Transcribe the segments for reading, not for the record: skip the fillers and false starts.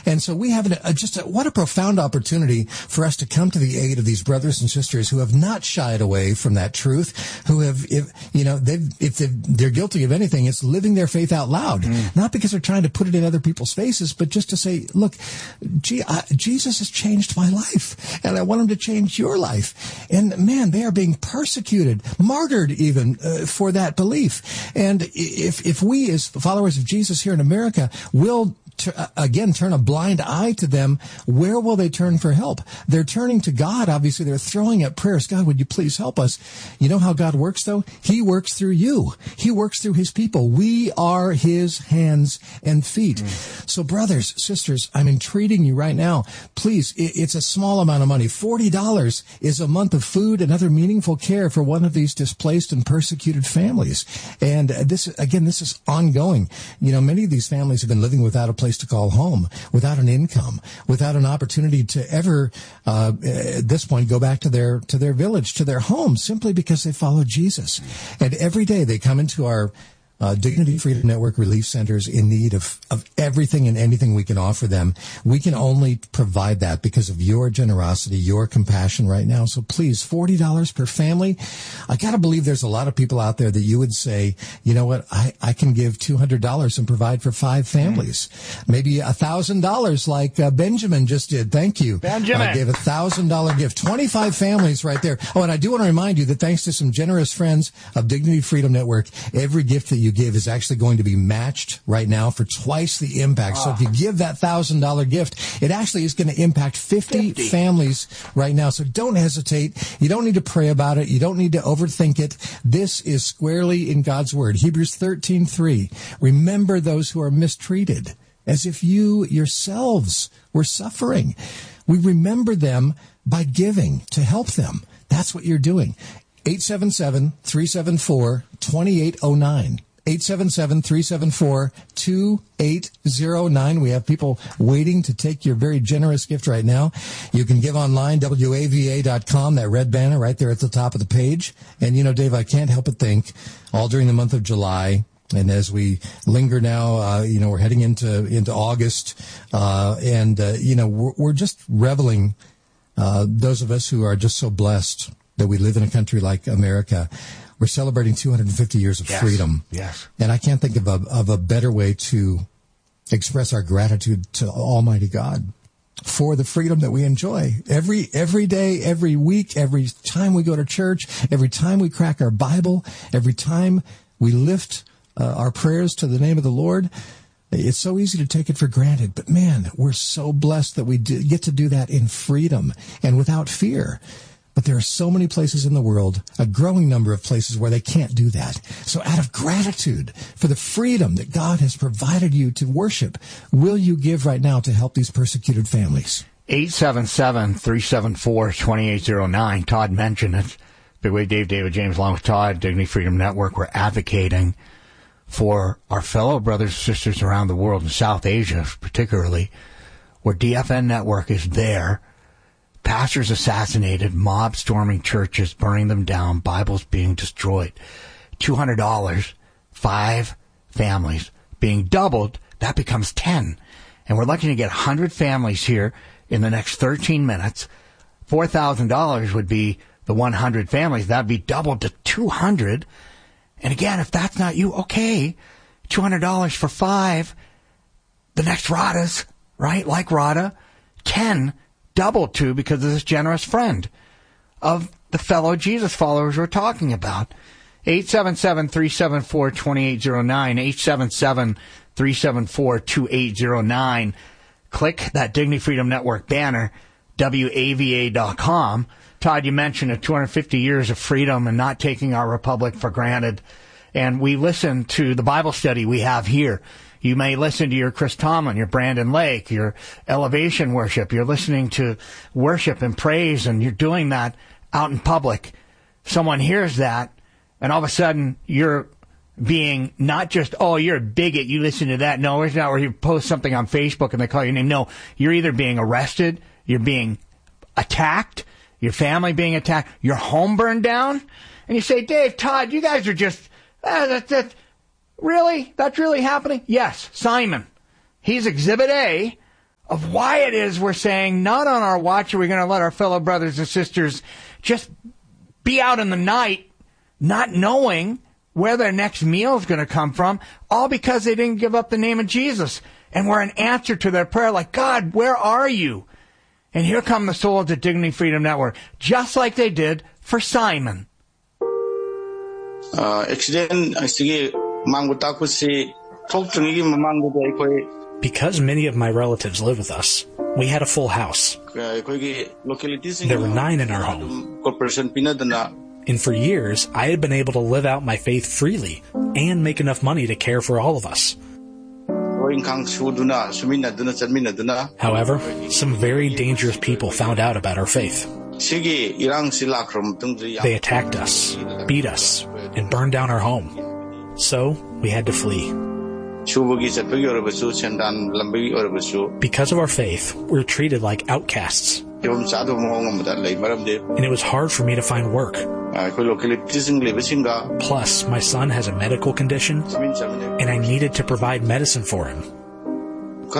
And so we have what a profound opportunity for us to come to the aid of these brothers and sisters who have not shied away from that truth, who have, if they're guilty of anything, it's living their faith out loud. Not because they're trying to put it in other people's faces, but just to say, look, Jesus has changed my life, and I want him to change your life. And man, they are being persecuted, martyred even, for that belief. And if we as followers of Jesus here in America will again turn a blind eye to them, where will they turn for help? They're turning to God. Obviously, they're throwing up prayers. God, would you please help us? You know how God works, though? He works through you. He works through his people. We are his hands and feet. So brothers, sisters, I'm entreating you right now. Please, it's a small amount of money. $40 is a month of food and other meaningful care for one of these displaced and persecuted families. And this is ongoing. Many of these families have been living without a place to call home, without an income, without an opportunity to ever, at this point, go back to their village, to their home, simply because they follow Jesus. And every day they come into our Dignity Freedom Network relief centers in need of everything and anything we can offer them. We can only provide that because of your generosity, your compassion right now. So please, $40 per family. I got to believe there's a lot of people out there that you would say, you know what, I can give $200 and provide for 5 families. Maybe $1,000 like Benjamin just did. Thank you. Benjamin. I gave $1,000 gift. 25 families right there. Oh, and I do want to remind you that thanks to some generous friends of Dignity Freedom Network, every gift that you give is actually going to be matched right now for twice the impact. So if you give that $1,000 gift, it actually is going to impact 50 families right now. So don't hesitate. You don't need to pray about it. You don't need to overthink it. This is squarely in God's word. Hebrews 13:3. Remember those who are mistreated as if you yourselves were suffering. We remember them by giving to help them. That's what you're doing. 877-374-2809. 877-374-2809. We have people waiting to take your very generous gift right now. You can give online, WAVA.com, that red banner right there at the top of the page. And, Dave, I can't help but think all during the month of July, and as we linger now, we're heading into August, we're just reveling, those of us who are just so blessed that we live in a country like America. We're celebrating 250 years of freedom. Yes. And I can't think of a better way to express our gratitude to Almighty God for the freedom that we enjoy. Every day, every week, every time we go to church, every time we crack our Bible, every time we lift our prayers to the name of the Lord. It's so easy to take it for granted. But man, we're so blessed that we get to do that in freedom and without fear. But there are so many places in the world, a growing number of places where they can't do that. So out of gratitude for the freedom that God has provided you to worship, will you give right now to help these persecuted families? 877-374-2809. Todd mentioned it. Big Way David James, along with Todd, Dignity Freedom Network, we're advocating for our fellow brothers and sisters around the world, in South Asia particularly, where DFN Network is there. Pastors assassinated, mob storming churches, burning them down, Bibles being destroyed. $200, 5 families being doubled, that becomes 10. And we're looking to get 100 families here in the next 13 minutes. $4,000 would be the 100 families. That'd be doubled to 200. And again, if that's not you, okay, $200 for 5. The next Radha's, right? Like Radha, 10. Doubled to because of this generous friend of the fellow Jesus followers we're talking about. 877-374-2809, 877-374-2809. Click that Dignity Freedom Network banner, WAVA.com. Todd, you mentioned it, 250 years of freedom and not taking our republic for granted. And we listen to the Bible study we have here. You may listen to your Chris Tomlin, your Brandon Lake, your Elevation Worship. You're listening to worship and praise, and you're doing that out in public. Someone hears that, and all of a sudden you're being not just, oh, you're a bigot, you listen to that. No, it's not where you post something on Facebook and they call your name. No, you're either being arrested, you're being attacked, your family being attacked, your home burned down. And you say, Dave, Todd, you guys are just, really? That's really happening? Yes, Simon. He's Exhibit A of why it is we're saying not on our watch are we going to let our fellow brothers and sisters just be out in the night not knowing where their next meal is going to come from, all because they didn't give up the name of Jesus. And we're an answer to their prayer like, God, where are you? And here come the souls at Dignity Freedom Network, just like they did for Simon. Because many of my relatives live with us, we had a full house. There were 9 in our home. And for years, I had been able to live out my faith freely and make enough money to care for all of us. However, some very dangerous people found out about our faith. They attacked us, beat us, and burned down our home. So, we had to flee. Because of our faith, we were treated like outcasts. And it was hard for me to find work. Plus, my son has a medical condition, and I needed to provide medicine for him. For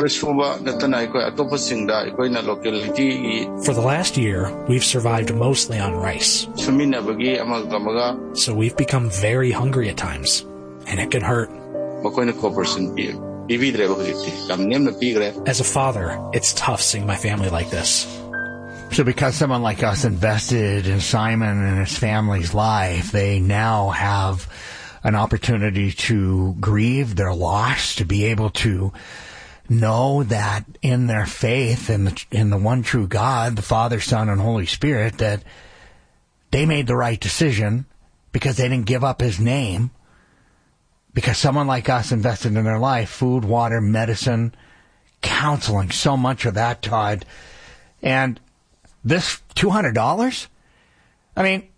the last year, we've survived mostly on rice. So we've become very hungry at times, and it can hurt. As a father, it's tough seeing my family like this. So because someone like us invested in Simon and his family's life, they now have an opportunity to grieve their loss, to be able to know that in their faith in the one true God, the Father, Son, and Holy Spirit, that they made the right decision because they didn't give up his name, because someone like us invested in their life, food, water, medicine, counseling, so much of that, Todd. And this $200? I mean,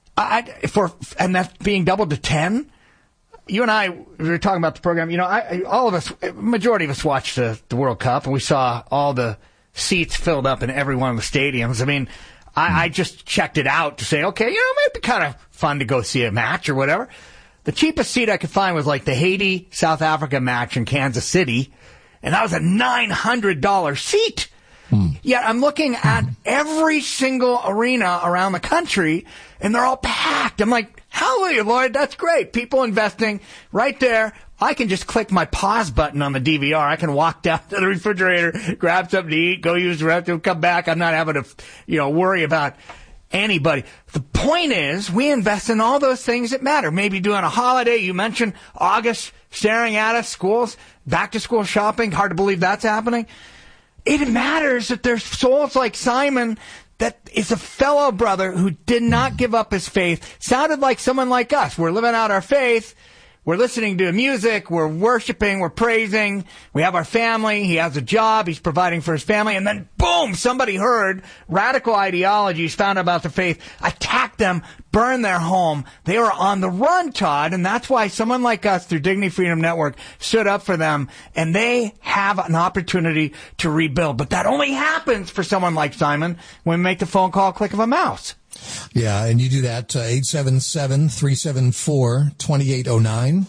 and that's being doubled to 10? You and I, we were talking about the program, all of us, majority of us watched the World Cup, and we saw all the seats filled up in every one of the stadiums. I mean, I just checked it out to say, okay, it might be kind of fun to go see a match or whatever. The cheapest seat I could find was like the Haiti-South Africa match in Kansas City, and that was a $900 seat. Yet I'm looking at every single arena around the country, and they're all packed. I'm like, hallelujah, Lord, that's great. People investing right there. I can just click my pause button on the DVR. I can walk down to the refrigerator, grab something to eat, go use the restroom, come back. I'm not having to, worry about anybody. The point is, we invest in all those things that matter. Maybe doing a holiday. You mentioned August staring at us, schools, back to school shopping. Hard to believe that's happening. It matters that there's souls like Simon that is a fellow brother who did not give up his faith. Sounded like someone like us. We're living out our faith. We're listening to music. We're worshiping. We're praising. We have our family. He has a job. He's providing for his family. And then, boom, somebody heard radical ideologies, found out about the faith, attacked them, burned their home. They were on the run, Todd. And that's why someone like us through Dignity Freedom Network stood up for them. And they have an opportunity to rebuild. But that only happens for someone like Simon when we make the phone call, click of a mouse. Yeah, and you do that, 877-374-2809,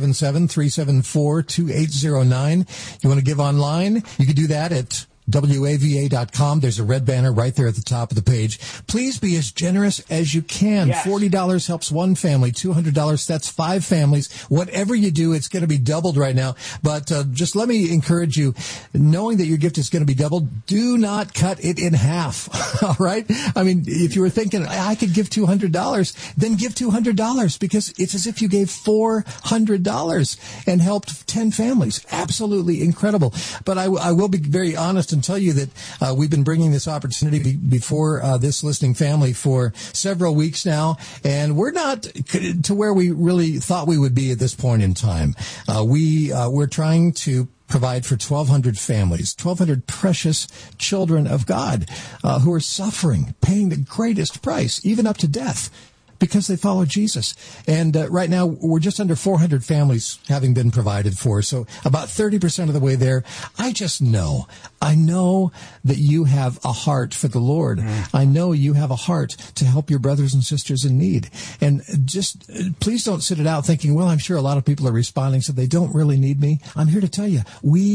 877-374-2809. You want to give online? You can do that at WAVA.com. There's a red banner right there at the top of the page. Please be as generous as you can. Yes. $40 helps one family. $200, that's 5 families. Whatever you do, it's going to be doubled right now. But just let me encourage you, knowing that your gift is going to be doubled, do not cut it in half. All right? I mean, if you were thinking, I could give $200, then give $200, because it's as if you gave $400 and helped 10 families. Absolutely incredible. But I will be very honest and tell you that we've been bringing this opportunity before this listening family for several weeks now, and we're not to where we really thought we would be at this point in time. We're trying to provide for 1,200 families, 1,200 precious children of God who are suffering, paying the greatest price, even up to death, because they follow Jesus. And right now, we're just under 400 families having been provided for, so about 30% of the way there. I know that you have a heart for the Lord. I know you have a heart to help your brothers and sisters in need. And just please don't sit it out thinking, well, I'm sure a lot of people are responding, so they don't really need me. I'm here to tell you, we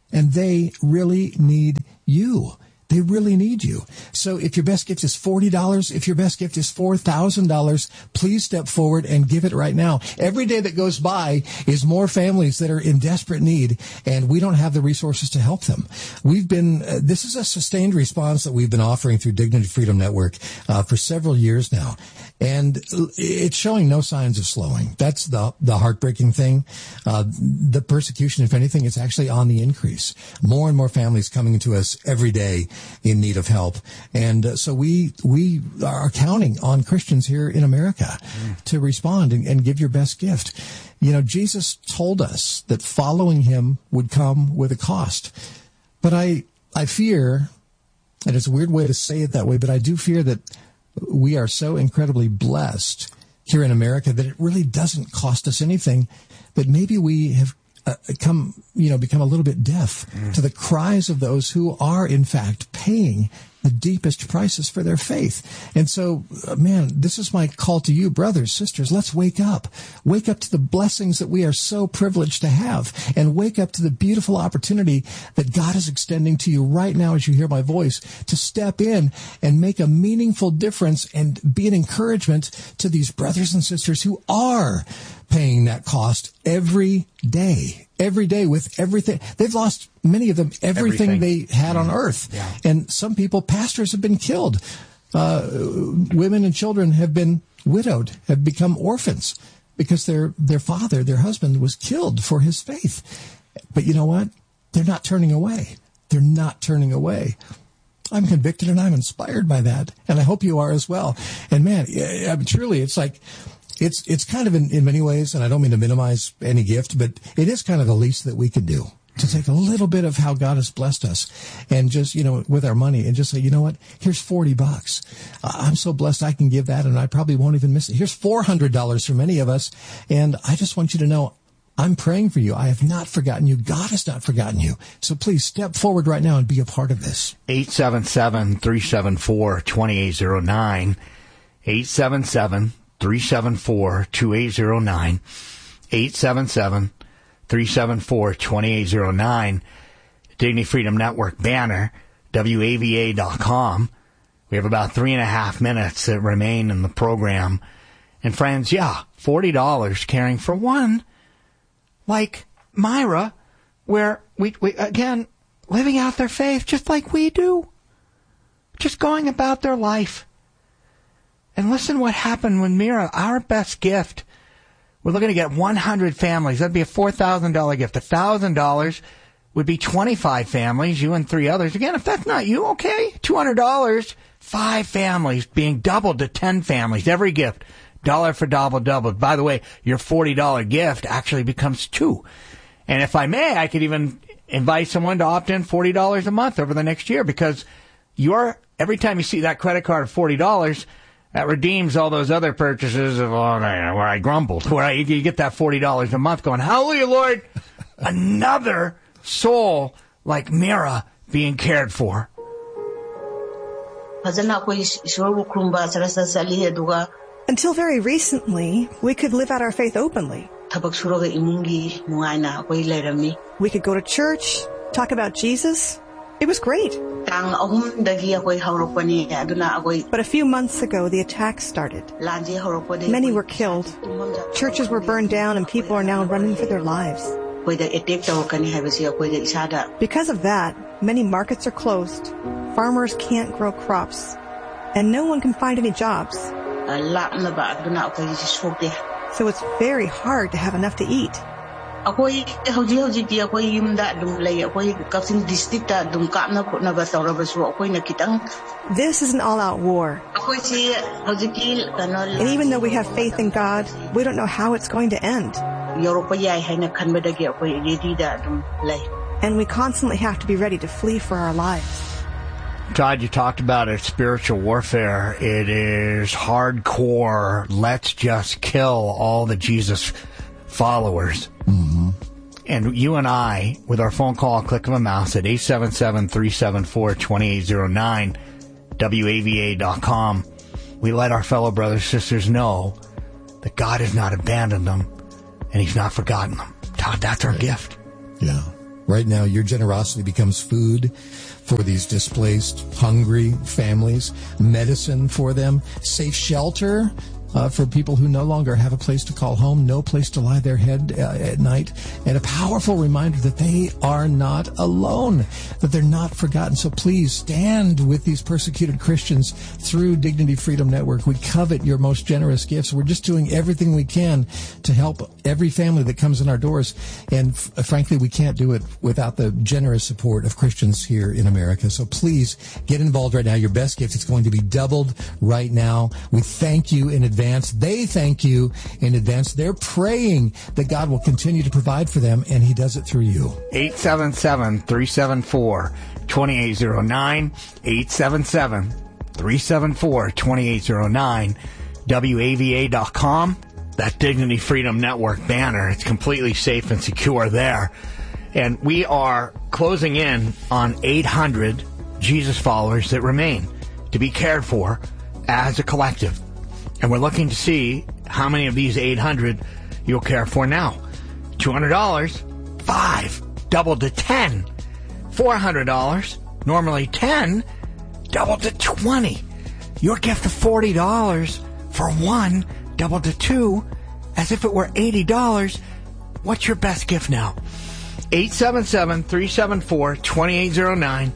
and they really need you. They really need you. So if your best gift is $40, if your best gift is $4,000, please step forward and give it right now. Every day that goes by is more families that are in desperate need, and we don't have the resources to help them. This is a sustained response that we've been offering through Dignity Freedom Network for several years now. And it's showing no signs of slowing. That's the heartbreaking thing. The persecution, if anything, is actually on the increase. More and more families coming to us every day in need of help. And so we are counting on Christians here in America to respond and give your best gift. You know, Jesus told us that following him would come with a cost. But I fear, and it's a weird way to say it that way, but I do fear that we are so incredibly blessed here in America that it really doesn't cost us anything, that maybe we have become a little bit deaf to the cries of those who are, in fact, paying the deepest prices for their faith. And so, man, this is my call to you, brothers, sisters. Let's wake up. Wake up to the blessings that we are so privileged to have, and wake up to the beautiful opportunity that God is extending to you right now as you hear my voice, to step in and make a meaningful difference and be an encouragement to these brothers and sisters who are paying that cost every day with everything. They've lost, many of them, everything they had on earth. Yeah. And some people, pastors, have been killed. Women and children have been widowed, have become orphans because their father, their husband, was killed for his faith. But you know what? They're not turning away. They're not turning away. I'm convicted and I'm inspired by that. And I hope you are as well. And man, truly, it's like, it's kind of in many ways, and I don't mean to minimize any gift, but it is kind of the least that we can do, to take a little bit of how God has blessed us and just, with our money, and just say, you know what, here's $40. I'm so blessed I can give that, and I probably won't even miss it. Here's $400 for many of us. And I just want you to know, I'm praying for you. I have not forgotten you. God has not forgotten you. So please step forward right now and be a part of this. 877-374-2809. 877-374-2809, 877-374-2809, Dignity Freedom Network banner, WAVA.com. We have about 3.5 minutes that remain in the program. And friends, $40 caring for one, like Myra, where we again, living out their faith just like we do. Just going about their life. And listen what happened when Mira, our best gift, we're looking to get 100 families. That'd be a $4,000 gift. $1,000 would be 25 families, you and 3 others. Again, if that's not you, okay, $200, 5 families being doubled to 10 families. Every gift, dollar for double. By the way, your $40 gift actually becomes 2. And if I may, I could even invite someone to opt in $40 a month over the next year, because every time you see that credit card of $40, that redeems all those other purchases of where I grumbled, where you get that $40 a month going, hallelujah, Lord, another soul like Mira being cared for. Until very recently, we could live out our faith openly. We could go to church, talk about Jesus. It was great. But a few months ago, the attacks started. Many were killed. Churches were burned down, and people are now running for their lives. Because of that, many markets are closed. Farmers can't grow crops, and no one can find any jobs. So it's very hard to have enough to eat. This is an all-out war. And even though we have faith in God, we don't know how it's going to end. And we constantly have to be ready to flee for our lives. Todd, you talked about it, spiritual warfare. It is hardcore. Let's just kill all the Jesus followers. Mm-hmm. And you and I, with our phone call, click of a mouse at 877-374-2809, WAVA.com, we let our fellow brothers and sisters know that God has not abandoned them and He's not forgotten them. Todd, that's our gift. Yeah. Right now, your generosity becomes food for these displaced, hungry families, medicine for them, safe shelter for people who no longer have a place to call home, no place to lie their head at night, and a powerful reminder that they are not alone, that they're not forgotten. So please stand with these persecuted Christians through Dignity Freedom Network. We covet your most generous gifts. We're just doing everything we can to help every family that comes in our doors. And frankly, we can't do it without the generous support of Christians here in America. So please get involved right now. Your best gift is going to be doubled right now. We thank you in advance. They thank you in advance. They're praying that God will continue to provide for them, and he does it through you. 877-374-2809. 877-374-2809. WAVA.com. That Dignity Freedom Network banner. It's completely safe and secure there. And we are closing in on 800 Jesus followers that remain to be cared for as a collective. And we're looking to see how many of these 800 you'll care for now. $200, 5, doubled to 10. $400, normally 10, doubled to 20. Your gift of $40 for 1, doubled to 2, as if it were $80. What's your best gift now? 877-374-2809.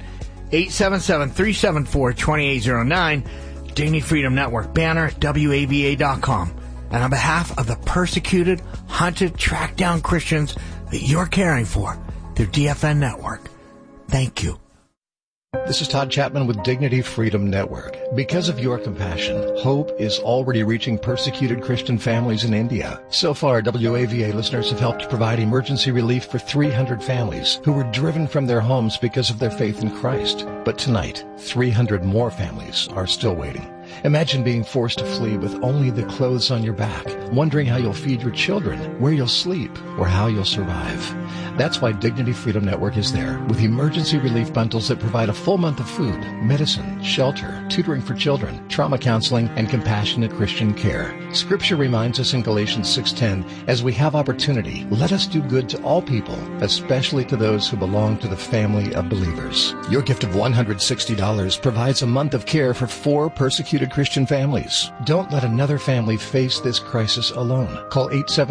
877-374-2809. Dignity Freedom Network banner at WAVA.com. And on behalf of the persecuted, hunted, tracked down Christians that you're caring for through DFN Network, thank you. This is Todd Chapman with Dignity Freedom Network. Because of your compassion, hope is already reaching persecuted Christian families in India. So far, WAVA listeners have helped provide emergency relief for 300 families who were driven from their homes because of their faith in Christ. But tonight, 300 more families are still waiting. Imagine being forced to flee with only the clothes on your back, wondering how you'll feed your children, where you'll sleep, or how you'll survive. That's why Dignity Freedom Network is there, with emergency relief bundles that provide a full month of food, medicine, shelter, tutoring for children, trauma counseling, and compassionate Christian care. Scripture reminds us in Galatians 6:10, as we have opportunity, let us do good to all people, especially to those who belong to the family of believers. Your gift of $160 provides a month of care for 4 persecuted Christian families. Don't let another family face this crisis alone. Call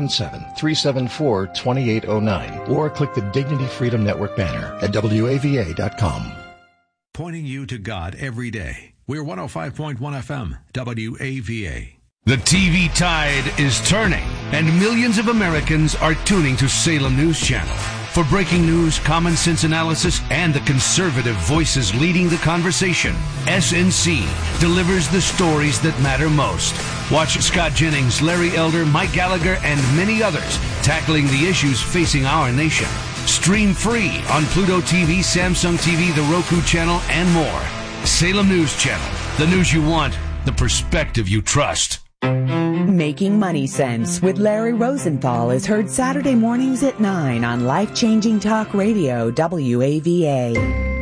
877-374-2809 or click the Dignity Freedom Network banner at WAVA.com. Pointing you to God every day. We're 105.1 FM, WAVA. The TV tide is turning, and millions of Americans are tuning to Salem News Channel. For breaking news, common sense analysis, and the conservative voices leading the conversation, SNC delivers the stories that matter most. Watch Scott Jennings, Larry Elder, Mike Gallagher, and many others tackling the issues facing our nation. Stream free on Pluto TV, Samsung TV, the Roku channel, and more. Salem News Channel. The news you want, the perspective you trust. Making Money Sense with Larry Rosenthal is heard Saturday mornings at 9 on Life-Changing Talk Radio, WAVA.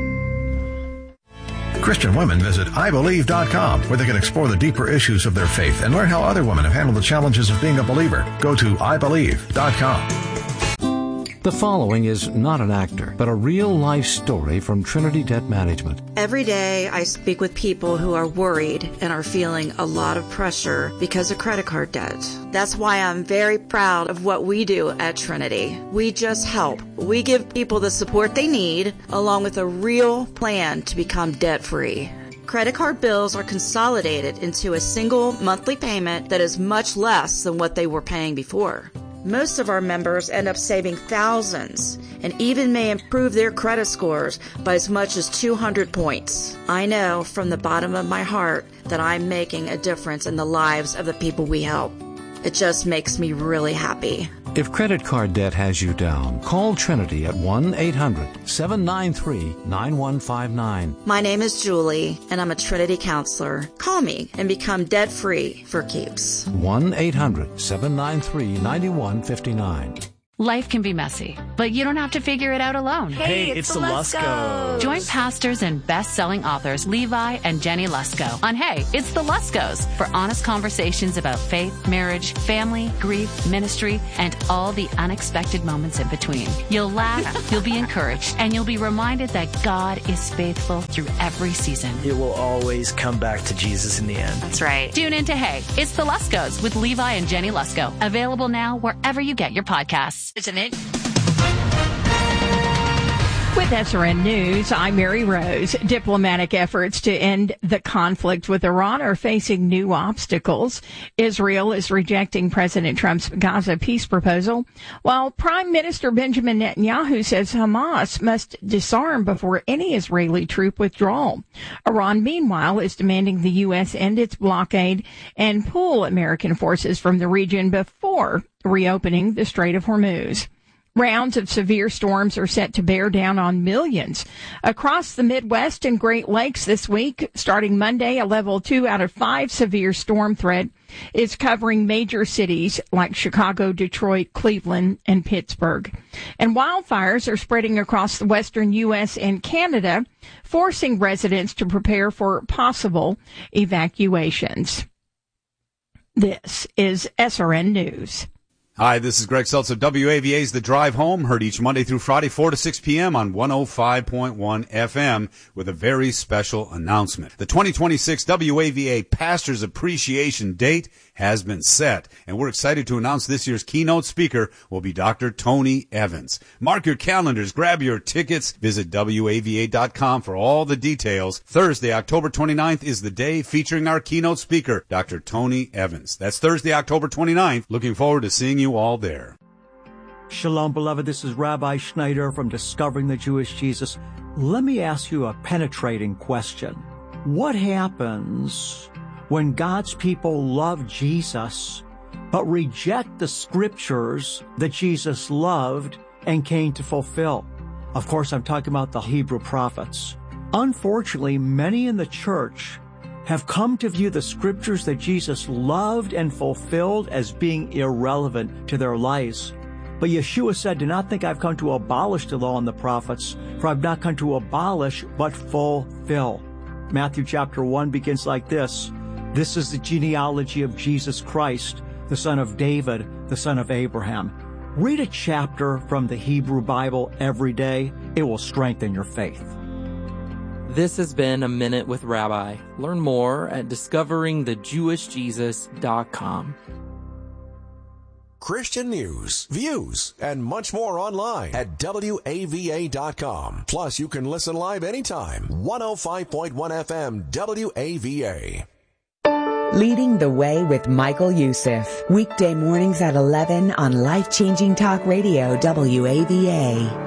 Christian women visit IBelieve.com, where they can explore the deeper issues of their faith and learn how other women have handled the challenges of being a believer. Go to IBelieve.com. The following is not an actor, but a real-life story from Trinity Debt Management. Every day I speak with people who are worried and are feeling a lot of pressure because of credit card debt. That's why I'm very proud of what we do at Trinity. We just help. We give people the support they need, along with a real plan to become debt-free. Credit card bills are consolidated into a single monthly payment that is much less than what they were paying before. Most of our members end up saving thousands and even may improve their credit scores by as much as 200 points. I know from the bottom of my heart that I'm making a difference in the lives of the people we help. It just makes me really happy. If credit card debt has you down, call Trinity at 1-800-793-9159. My name is Julie, and I'm a Trinity counselor. Call me and become debt-free for keeps. 1-800-793-9159. Life can be messy, but you don't have to figure it out alone. Hey, it's the Luskos. Join pastors and best-selling authors Levi and Jenny Lusko on Hey, It's the Luskos for honest conversations about faith, marriage, family, grief, ministry, and all the unexpected moments in between. You'll laugh, you'll be encouraged, and you'll be reminded that God is faithful through every season. It will always come back to Jesus in the end. That's right. Tune in to Hey, It's the Luskos with Levi and Jenny Lusko. Available now wherever you get your podcasts. Isn't it? With SRN News, I'm Mary Rose. Diplomatic efforts to end the conflict with Iran are facing new obstacles. Israel is rejecting President Trump's Gaza peace proposal, while Prime Minister Benjamin Netanyahu says Hamas must disarm before any Israeli troop withdrawal. Iran, meanwhile, is demanding the U.S. end its blockade and pull American forces from the region before reopening the Strait of Hormuz. Rounds of severe storms are set to bear down on millions across the Midwest and Great Lakes this week. Starting Monday, a level 2 out of 5 severe storm threat is covering major cities like Chicago, Detroit, Cleveland, and Pittsburgh. And wildfires are spreading across the western U.S. and Canada, forcing residents to prepare for possible evacuations. This is SRN News. Hi, this is Greg Seltz of WAVA's The Drive Home, heard each Monday through Friday, 4 to 6 p.m. on 105.1 FM with a very special announcement. The 2026 WAVA Pastors Appreciation Date has been set, and we're excited to announce this year's keynote speaker will be Dr. Tony Evans. Mark your calendars, grab your tickets, visit WAVA.com for all the details. Thursday, October 29th is the day featuring our keynote speaker, Dr. Tony Evans. That's Thursday, October 29th. Looking forward to seeing you all there. Shalom, beloved. This is Rabbi Schneider from Discovering the Jewish Jesus. Let me ask you a penetrating question. What happens when God's people love Jesus but reject the scriptures that Jesus loved and came to fulfill? Of course, I'm talking about the Hebrew prophets. Unfortunately, many in the church have come to view the scriptures that Jesus loved and fulfilled as being irrelevant to their lives. But Yeshua said, "Do not think I've come to abolish the law and the prophets, for I've not come to abolish, but fulfill." Matthew chapter 1 begins like this. This is the genealogy of Jesus Christ, the son of David, the son of Abraham. Read a chapter from the Hebrew Bible every day. It will strengthen your faith. This has been A Minute with Rabbi. Learn more at discoveringthejewishjesus.com. Christian news, views, and much more online at WAVA.com. Plus, you can listen live anytime. 105.1 FM WAVA. Leading the Way with Michael Youssef. Weekday mornings at 11 on Life-Changing Talk Radio WAVA.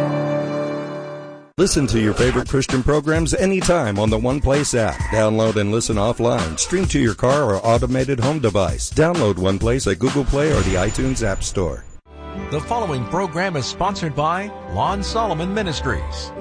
Listen to your favorite Christian programs anytime on the One Place app. Download and listen offline. Stream to your car or automated home device. Download One Place at Google Play or the iTunes App Store. The following program is sponsored by Lon Solomon Ministries.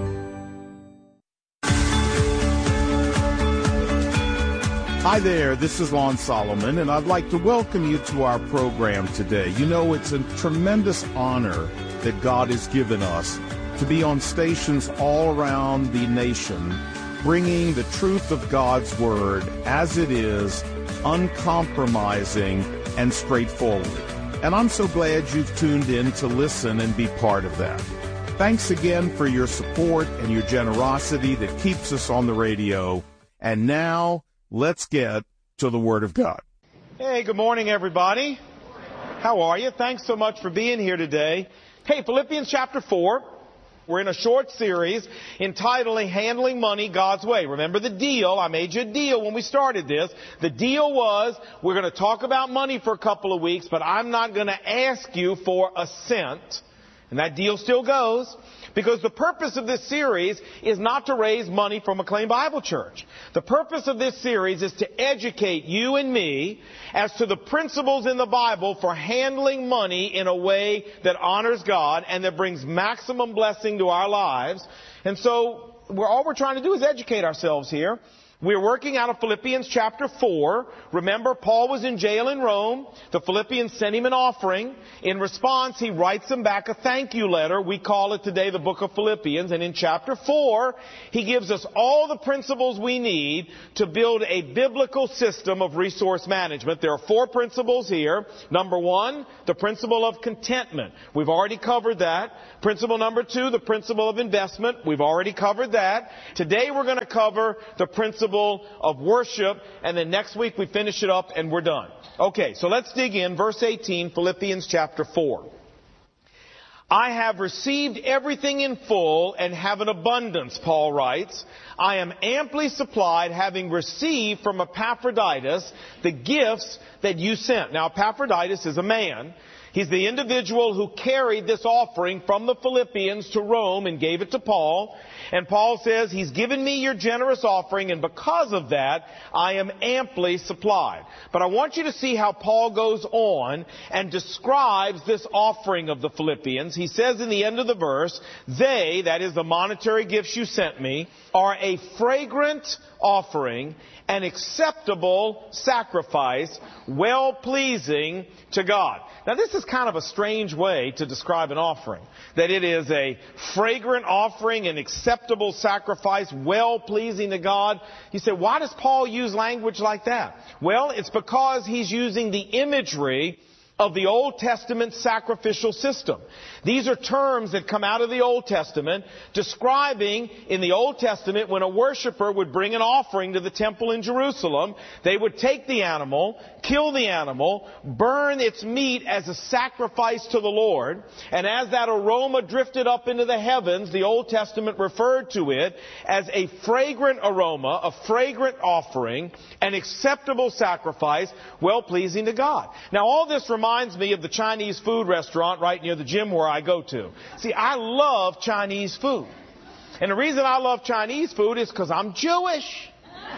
Hi there, this is Lon Solomon, and I'd like to welcome you to our program today. You know, it's a tremendous honor that God has given us to be on stations all around the nation, bringing the truth of God's Word as it is, uncompromising and straightforward. And I'm so glad you've tuned in to listen and be part of that. Thanks again for your support and your generosity that keeps us on the radio. And now, let's get to the Word of God. Hey, good morning, everybody. How are you? Thanks so much for being here today. Hey, Philippians chapter 4. We're in a short series entitling Handling Money God's Way. Remember the deal? I made you a deal when we started this. The deal was we're going to talk about money for a couple of weeks, but I'm not going to ask you for a cent. And that deal still goes. Because the purpose of this series is not to raise money for McLean Bible Church. The purpose of this series is to educate you and me as to the principles in the Bible for handling money in a way that honors God and that brings maximum blessing to our lives. And so all we're trying to do is educate ourselves here. We're working out of Philippians chapter 4. Remember, Paul was in jail in Rome. The Philippians sent him an offering. In response, he writes them back a thank you letter. We call it today the book of Philippians. And in chapter 4, he gives us all the principles we need to build a biblical system of resource management. There are 4 principles here. Number 1, the principle of contentment. We've already covered that. Principle number 2, the principle of investment. We've already covered that. Today we're going to cover the principle of worship, and then next week we finish it up and we're done. Okay, so let's dig in. Verse 18, Philippians chapter 4. I have received everything in full and have an abundance, Paul writes. I am amply supplied, having received from Epaphroditus the gifts that you sent. Now, Epaphroditus is a man. He's the individual who carried this offering from the Philippians to Rome and gave it to Paul. And Paul says, he's given me your generous offering, and because of that, I am amply supplied. But I want you to see how Paul goes on and describes this offering of the Philippians. He says in the end of the verse, they, that is the monetary gifts you sent me, are a fragrant offering, an acceptable sacrifice, well-pleasing to God. Now, this is kind of a strange way to describe an offering. That it is a fragrant offering, an acceptable sacrifice, well-pleasing to God. You say, why does Paul use language like that? Well, it's because he's using the imagery of the Old Testament sacrificial system. These are terms that come out of the Old Testament describing in the Old Testament when a worshiper would bring an offering to the temple in Jerusalem, they would take the animal, kill the animal, burn its meat as a sacrifice to the Lord, and as that aroma drifted up into the heavens, the Old Testament referred to it as a fragrant aroma, a fragrant offering, an acceptable sacrifice, well-pleasing to God. Now, all this reminds me of the Chinese food restaurant right near the gym where I go to. See, I love Chinese food. And the reason I love Chinese food is because I'm Jewish.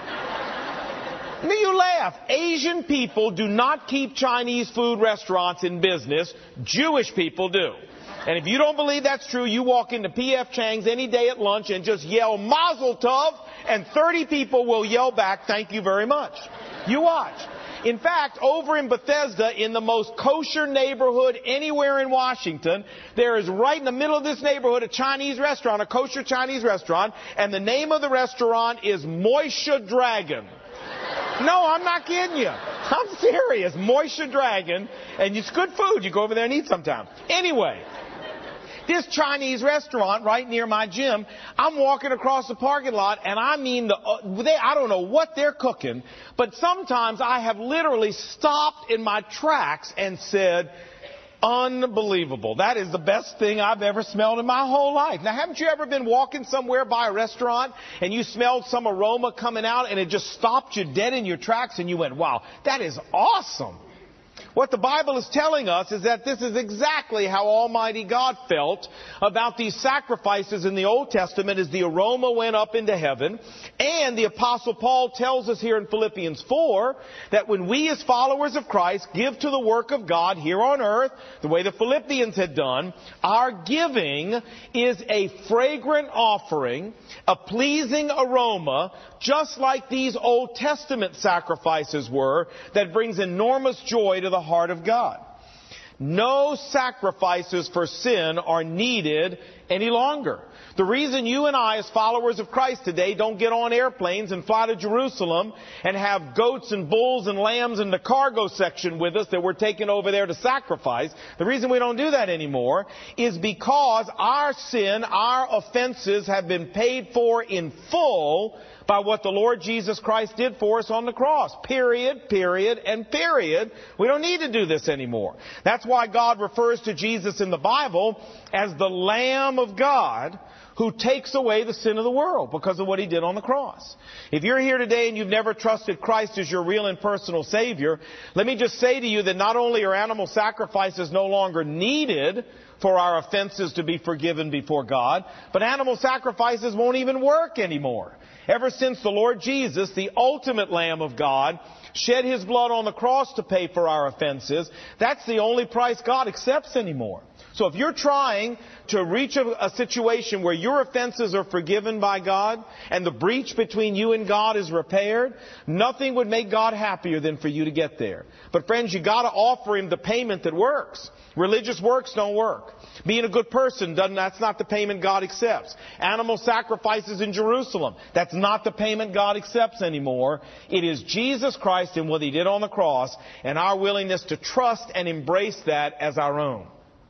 Now you laugh. Asian people do not keep Chinese food restaurants in business. Jewish people do. And if you don't believe that's true, you walk into P.F. Chang's any day at lunch and just yell Mazel Tov, and 30 people will yell back, thank you very much. You watch. In fact, over in Bethesda, in the most kosher neighborhood anywhere in Washington, there is right in the middle of this neighborhood a Chinese restaurant, a kosher Chinese restaurant, and the name of the restaurant is Moishe Dragon. No, I'm not kidding you. I'm serious. Moishe Dragon, and it's good food. You go over there and eat sometime. Anyway, this Chinese restaurant right near my gym, I'm walking across the parking lot, and I mean, I don't know what they're cooking, but sometimes I have literally stopped in my tracks and said, unbelievable. That is the best thing I've ever smelled in my whole life. Now, haven't you ever been walking somewhere by a restaurant and you smelled some aroma coming out and it just stopped you dead in your tracks and you went, wow, that is awesome. What the Bible is telling us is that this is exactly how Almighty God felt about these sacrifices in the Old Testament as the aroma went up into heaven. And the Apostle Paul tells us here in Philippians 4 that when we as followers of Christ give to the work of God here on earth, the way the Philippians had done, our giving is a fragrant offering, a pleasing aroma, just like these Old Testament sacrifices were, that brings enormous joy to the heart of God. No sacrifices for sin are needed any longer. The reason you and I, as followers of Christ today, don't get on airplanes and fly to Jerusalem and have goats and bulls and lambs in the cargo section with us that we're taking over there to sacrifice, the reason we don't do that anymore is because our sin, our offenses have been paid for in full by what the Lord Jesus Christ did for us on the cross. Period, period, and period. We don't need to do this anymore. That's why God refers to Jesus in the Bible as the Lamb of God who takes away the sin of the world because of what He did on the cross. If you're here today and you've never trusted Christ as your real and personal Savior, let me just say to you that not only are animal sacrifices no longer needed for our offenses to be forgiven before God, but animal sacrifices won't even work anymore. Ever since the Lord Jesus, the ultimate Lamb of God, shed His blood on the cross to pay for our offenses, that's the only price God accepts anymore. So if you're trying to reach a situation where your offenses are forgiven by God and the breach between you and God is repaired, nothing would make God happier than for you to get there. But friends, you got to offer Him the payment that works. Religious works don't work. Being a good person, that's not the payment God accepts. Animal sacrifices in Jerusalem, that's not the payment God accepts anymore. It is Jesus Christ and what He did on the cross and our willingness to trust and embrace that as our own.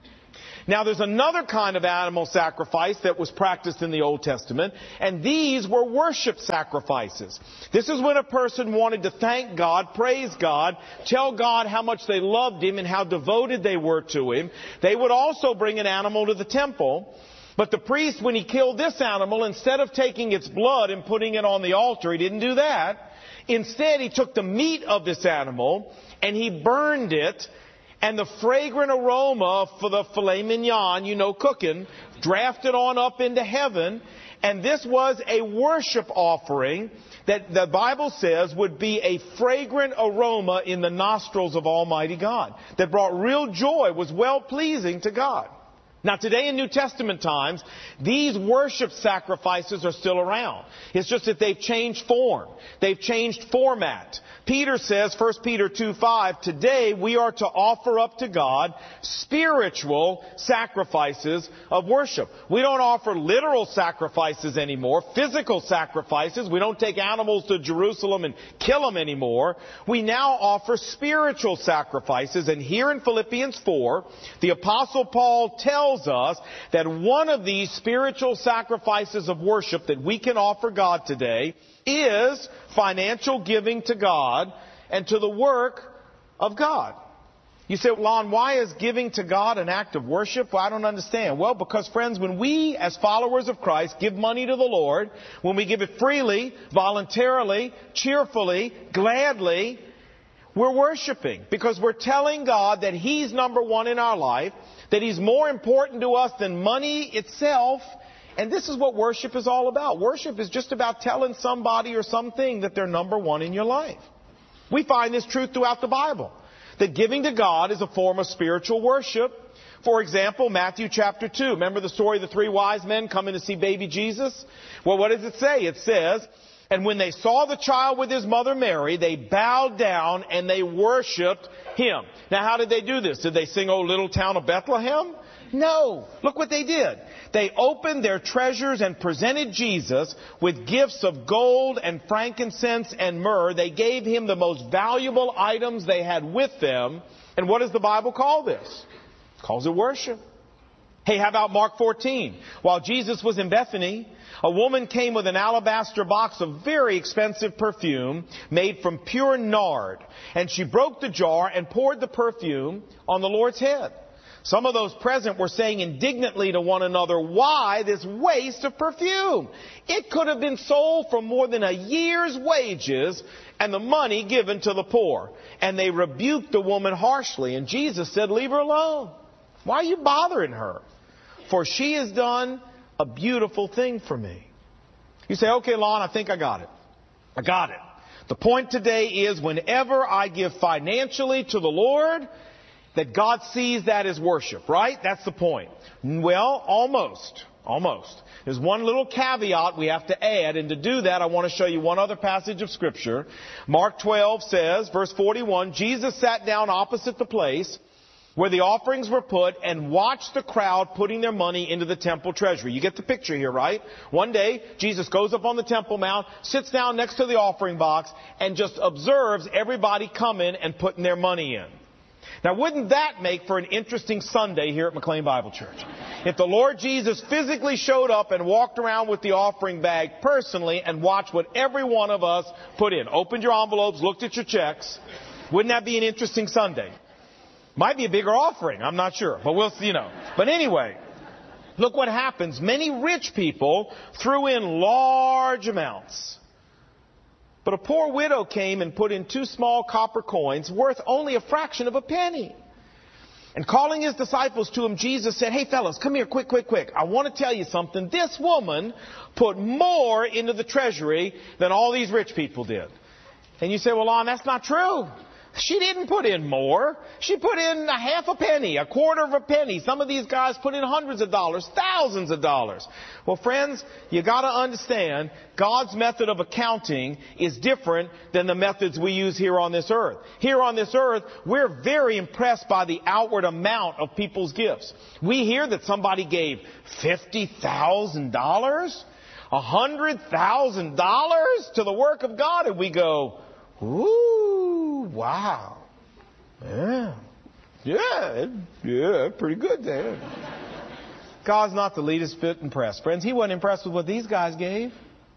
Now, there's another kind of animal sacrifice that was practiced in the Old Testament, and these were worship sacrifices. This is when a person wanted to thank God, praise God, tell God how much they loved Him and how devoted they were to Him. They would also bring an animal to the temple, but the priest, when he killed this animal, instead of taking its blood and putting it on the altar, he didn't do that. Instead, he took the meat of this animal and he burned it. And the fragrant aroma for the filet mignon, cooking, drafted on up into heaven. And this was a worship offering that the Bible says would be a fragrant aroma in the nostrils of Almighty God. That brought real joy, was well-pleasing to God. Now, today in New Testament times, these worship sacrifices are still around. It's just that they've changed form. They've changed format. Peter says, 1 Peter 2:5, today we are to offer up to God spiritual sacrifices of worship. We don't offer literal sacrifices anymore, physical sacrifices. We don't take animals to Jerusalem and kill them anymore. We now offer spiritual sacrifices. And here in Philippians 4, the Apostle Paul tells us that one of these spiritual sacrifices of worship that we can offer God today is financial giving to God and to the work of God. You say, Lon, why is giving to God an act of worship? Well, I don't understand. Well, because, friends, when we, as followers of Christ, give money to the Lord, when we give it freely, voluntarily, cheerfully, gladly, we're worshiping. Because we're telling God that He's number one in our life, that He's more important to us than money itself. And this is what worship is all about. Worship is just about telling somebody or something that they're number one in your life. We find this truth throughout the Bible, that giving to God is a form of spiritual worship. For example, Matthew chapter 2. Remember the story of the 3 wise men coming to see baby Jesus? Well, what does it say? It says, and when they saw the child with His mother Mary, they bowed down and they worshiped Him. Now, how did they do this? Did they sing, O Little Town of Bethlehem? No. Look what they did. They opened their treasures and presented Jesus with gifts of gold and frankincense and myrrh. They gave Him the most valuable items they had with them. And what does the Bible call this? It calls it worship. Hey, how about Mark 14? While Jesus was in Bethany, a woman came with an alabaster box of very expensive perfume made from pure nard. And she broke the jar and poured the perfume on the Lord's head. Some of those present were saying indignantly to one another, why this waste of perfume? It could have been sold for more than a year's wages and the money given to the poor. And they rebuked the woman harshly. And Jesus said, leave her alone. Why are you bothering her? For she has done a beautiful thing for me. You say, okay, Lon, I think I got it. I got it. The point today is whenever I give financially to the Lord, that God sees that as worship, right? That's the point. Well, almost. There's one little caveat we have to add, and to do that, I want to show you one other passage of Scripture. Mark 12 says, verse 41, Jesus sat down opposite the place where the offerings were put and watched the crowd putting their money into the temple treasury. You get the picture here, right? One day, Jesus goes up on the Temple Mount, sits down next to the offering box, and just observes everybody coming and putting their money in. Now, wouldn't that make for an interesting Sunday here at McLean Bible Church? If the Lord Jesus physically showed up and walked around with the offering bag personally and watched what every one of us put in. Opened your envelopes, looked at your checks. Wouldn't that be an interesting Sunday? Might be a bigger offering, I'm not sure. But we'll see, But anyway, look what happens. Many rich people threw in large amounts. But a poor widow came and put in 2 small copper coins worth only a fraction of a penny. And calling His disciples to Him, Jesus said, hey fellas, come here, quick. I want to tell you something. This woman put more into the treasury than all these rich people did. And you say, well, Lon, that's not true. She didn't put in more. She put in a half a penny, a quarter of a penny. Some of these guys put in hundreds of dollars, thousands of dollars. Well, friends, you got to understand God's method of accounting is different than the methods we use here on this earth. Here on this earth, we're very impressed by the outward amount of people's gifts. We hear that somebody gave $50,000, $100,000 to the work of God, and we go, ooh, wow. Yeah, pretty good there. God's not the least bit impressed. Friends, He wasn't impressed with what these guys gave.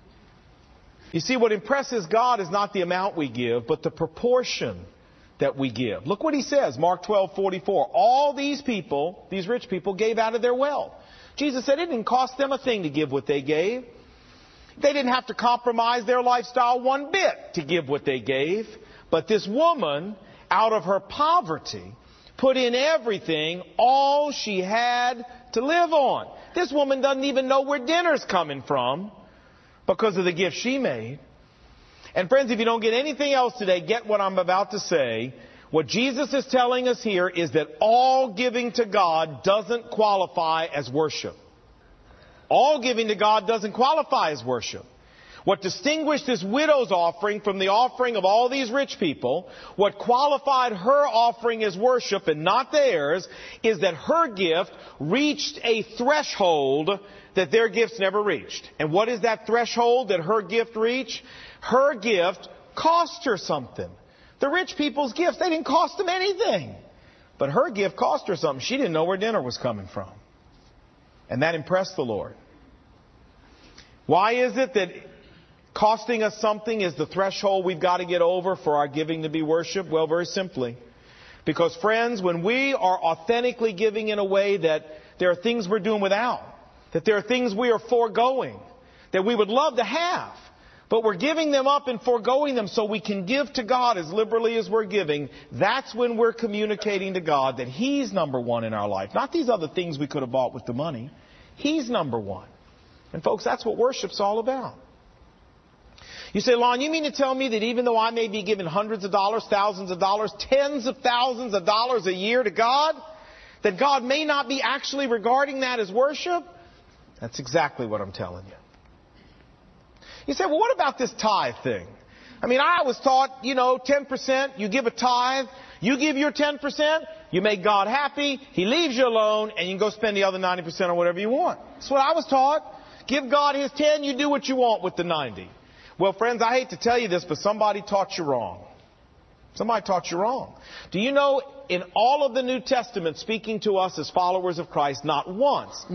You see, what impresses God is not the amount we give, but the proportion that we give. Look what He says, Mark 12:44. All these people, these rich people, gave out of their wealth. Jesus said it didn't cost them a thing to give what they gave. They didn't have to compromise their lifestyle one bit to give what they gave. But this woman, out of her poverty, put in everything, all she had to live on. This woman doesn't even know where dinner's coming from because of the gift she made. And friends, if you don't get anything else today, get what I'm about to say. What Jesus is telling us here is that all giving to God doesn't qualify as worship. All giving to God doesn't qualify as worship. What distinguished this widow's offering from the offering of all these rich people, what qualified her offering as worship and not theirs, is that her gift reached a threshold that their gifts never reached. And what is that threshold that her gift reached? Her gift cost her something. The rich people's gifts, they didn't cost them anything. But her gift cost her something. She didn't know where dinner was coming from. And that impressed the Lord. Why is it that costing us something is the threshold we've got to get over for our giving to be worship? Well, very simply. Because, friends, when we are authentically giving in a way that there are things we're doing without, that there are things we are foregoing, that we would love to have, but we're giving them up and foregoing them so we can give to God as liberally as we're giving, that's when we're communicating to God that He's number one in our life. Not these other things we could have bought with the money. He's number one. And folks, that's what worship's all about. You say, Lon, you mean to tell me that even though I may be giving hundreds of dollars, thousands of dollars, tens of thousands of dollars a year to God, that God may not be actually regarding that as worship? That's exactly what I'm telling you. You say, well, what about this tithe thing? I mean, I was taught, 10%, you give a tithe, you give your 10%, you make God happy, He leaves you alone, and you can go spend the other 90% on whatever you want. That's what I was taught. Give God His 10, you do what you want with the 90. Well, friends, I hate to tell you this, but somebody taught you wrong. Somebody taught you wrong. Do you know, in all of the New Testament speaking to us as followers of Christ, not once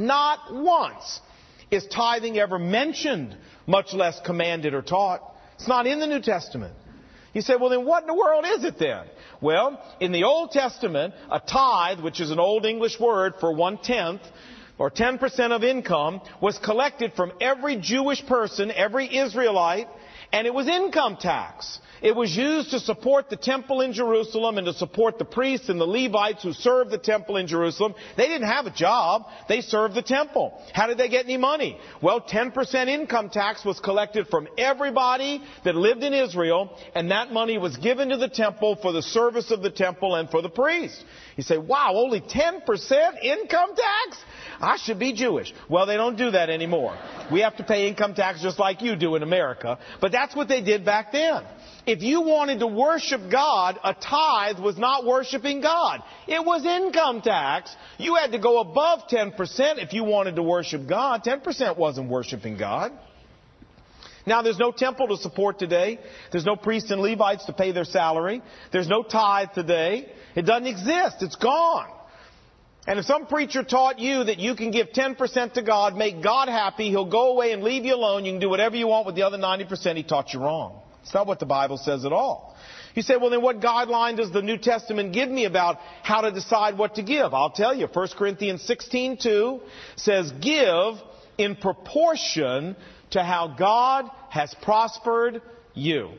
is tithing ever mentioned, much less commanded or taught. It's not in the New Testament. You say, well, then what in the world is it then? Well, in the Old Testament, a tithe, which is an Old English word for 1/10, or 10% of income, was collected from every Jewish person, every Israelite, and it was income tax. It was used to support the temple in Jerusalem and to support the priests and the Levites who served the temple in Jerusalem. They didn't have a job. They served the temple. How did they get any money? Well, 10% income tax was collected from everybody that lived in Israel, and that money was given to the temple for the service of the temple and for the priests. You say, wow, only 10% income tax? I should be Jewish. Well, they don't do that anymore. We have to pay income tax just like you do in America. But that's what they did back then. If you wanted to worship God, a tithe was not worshiping God. It was income tax. You had to go above 10% if you wanted to worship God. 10% wasn't worshiping God. Now, there's no temple to support today. There's no priests and Levites to pay their salary. There's no tithe today. It doesn't exist. It's gone. And if some preacher taught you that you can give 10% to God, make God happy, He'll go away and leave you alone, you can do whatever you want with the other 90%, he taught you wrong. It's not what the Bible says at all. You say, well, then what guideline does the New Testament give me about how to decide what to give? I'll tell you. 1 Corinthians 16:2 says, give in proportion to how God has prospered you.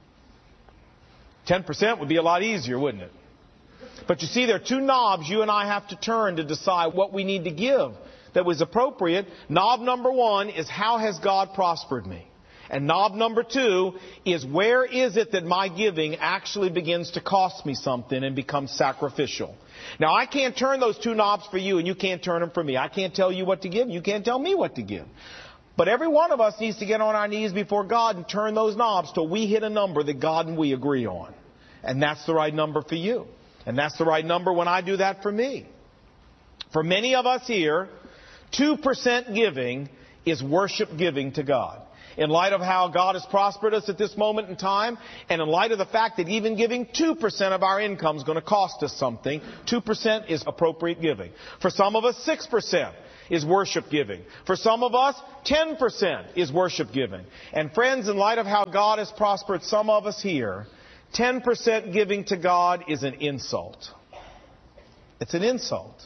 10% would be a lot easier, wouldn't it? But you see, there are two knobs you and I have to turn to decide what we need to give that was appropriate. Knob number one is, how has God prospered me? And knob number 2 is, where is it that my giving actually begins to cost me something and becomes sacrificial? Now, I can't turn those 2 knobs for you, and you can't turn them for me. I can't tell you what to give. You can't tell me what to give. But every one of us needs to get on our knees before God and turn those knobs till we hit a number that God and we agree on. And that's the right number for you. And that's the right number when I do that for me. For many of us here, 2% giving is worship giving to God. In light of how God has prospered us at this moment in time, and in light of the fact that even giving 2% of our income is going to cost us something, 2% is appropriate giving. For some of us, 6% is worship giving. For some of us, 10% is worship giving. And friends, in light of how God has prospered some of us here, 10% giving to God is an insult. It's an insult.